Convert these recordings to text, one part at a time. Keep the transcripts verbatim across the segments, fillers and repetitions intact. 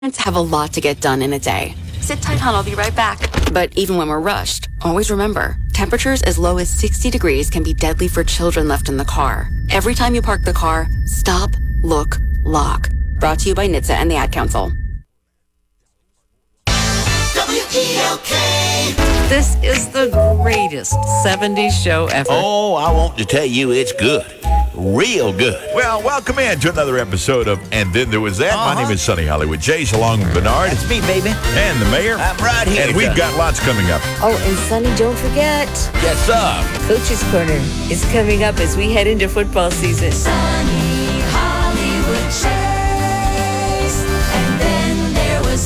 have a lot to get done in a day. Sit tight, hon. I'll be right back. But even when we're rushed, always remember, temperatures as low as sixty degrees can be deadly for children left in the car. Every time you park the car, stop, look, lock. Brought to you by N H T S A and the Ad Council. W E L K. This is the greatest seventies show ever. Oh, I want to tell you it's good. Real good. Well, welcome in to another episode of And Then There Was That. Uh-huh. My name is Sonny Hollywood. Jay's along with Bernard. That's me, baby. And the mayor. I'm right here. And we've Sonny. got lots coming up. Oh, and Sonny, don't forget, Yes, sir. Coach's Corner is coming up as we head into football season. Sonny Hollywood Chase. And then there was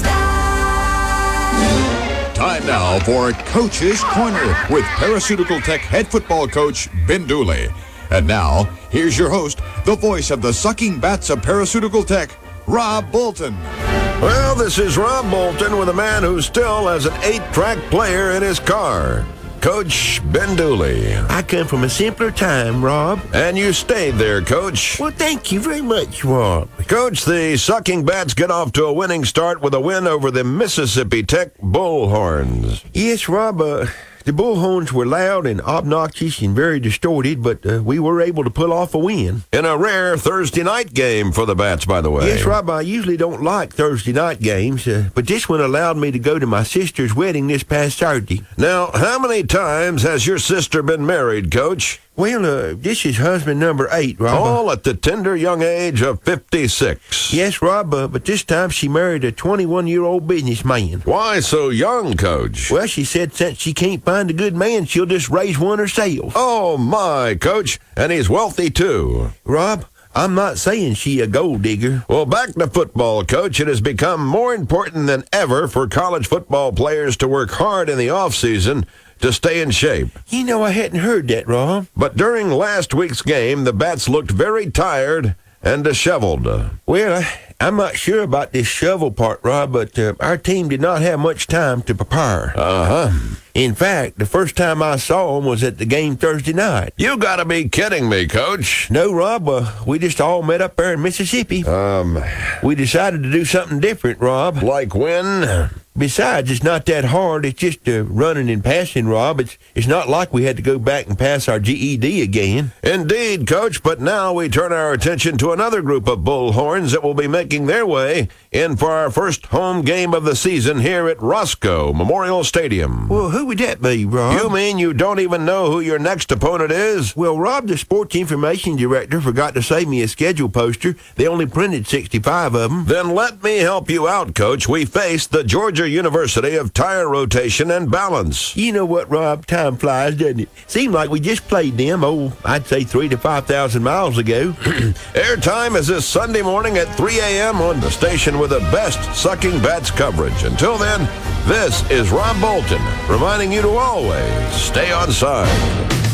that. Time now for Coach's Corner with Paraceutical Tech head football coach Ben Dooley. And now, here's your host, the voice of the sucking bats of Paraceutical Tech, Rob Bolton. Well, this is Rob Bolton with a man who still has an eight-track player in his car. Coach Ben Dooley. I come from a simpler time, Rob. And you stayed there, Coach. Well, thank you very much, Rob. Coach, the Sucking Bats get off to a winning start with a win over the Mississippi Tech Bullhorns. Yes, Rob, uh, the Bullhorns were loud and obnoxious and very distorted, but uh, we were able to pull off a win. In a rare Thursday night game for the Bats, by the way. Yes, Rob, I usually don't like Thursday night games, uh, but this one allowed me to go to my sister's wedding this past Saturday. Now, how many times has your sister been married, Coach? Well, uh, this is husband number eight, Rob. All at the tender young age of fifty-six. Yes, Rob, uh, but this time she married a twenty-one-year-old businessman. Why so young, Coach? Well, she said since she can't find a good man, she'll just raise one herself. Oh, my, Coach. And he's wealthy, too. Rob, I'm not saying she a gold digger. Well, back to football, Coach. It has become more important than ever for college football players to work hard in the offseason to stay in shape. You know, I hadn't heard that, Rob. But during last week's game, the Bats looked very tired and disheveled. Well, I, I'm not sure about this shovel part, Rob, but uh, our team did not have much time to prepare. Uh-huh. In fact, the first time I saw them was at the game Thursday night. You gotta be kidding me, Coach. No, Rob, uh, we just all met up there in Mississippi. Um, We decided to do something different, Rob. like when? Besides, it's not that hard. It's just uh, running and passing, Rob. It's it's not like we had to go back and pass our G E D again. Indeed, Coach, but now we turn our attention to another group of Bullhorns that will be making their way in for our first home game of the season here at Roscoe Memorial Stadium. Well, who would that be, Rob? You mean you don't even know who your next opponent is? Well, Rob, the sports information director, forgot to save me a schedule poster. They only printed sixty-five of them. Then let me help you out, Coach. We face the Georgia University of Tire Rotation and Balance. You know what, Rob? Time flies, doesn't it? Seemed like we just played them, oh, I'd say three to five thousand miles ago. Airtime is this Sunday morning at three a.m. on the station with the best Sucking Bats coverage. Until then, this is Rob Bolton reminding you to always stay on side.